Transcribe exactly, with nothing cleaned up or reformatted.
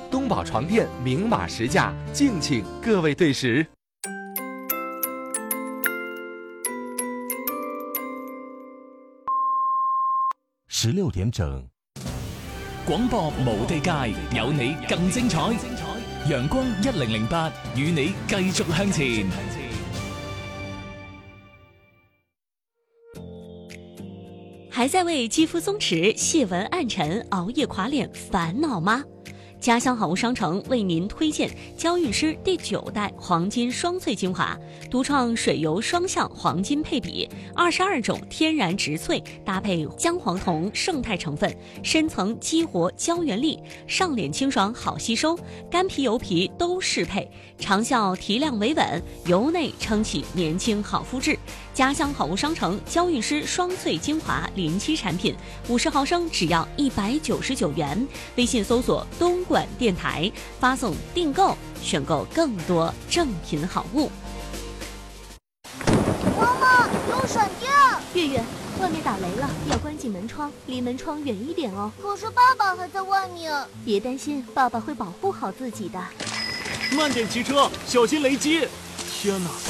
东宝床垫明码实价，敬请各位对时。 十六點整， 廣播無地界，有你更精彩。陽光一零零八，與你繼續向前。 还在为肌肤松弛、细纹暗沉、熬夜垮脸烦恼吗？家乡好物商城为您推荐娇韵诗第九代黄金双萃精华，独创水油双向黄金配比，二十二种天然植萃搭配姜黄酮胜肽成分，深层激活胶原力，上脸清爽好吸收，干皮油皮都适配，长效提亮维稳，由内撑起年轻好肤质。家乡好物商城娇韵诗双萃精华临期产品，五十毫升只要一百九十九元。微信搜索东莞电台，发送订购，选购更多正品好物。 妈妈，有闪电！ 月月，外面打雷了，要关紧门窗，离门窗远一点哦。 可是爸爸还在外面。 别担心，爸爸会保护好自己的。 慢点骑车，小心雷击！天哪！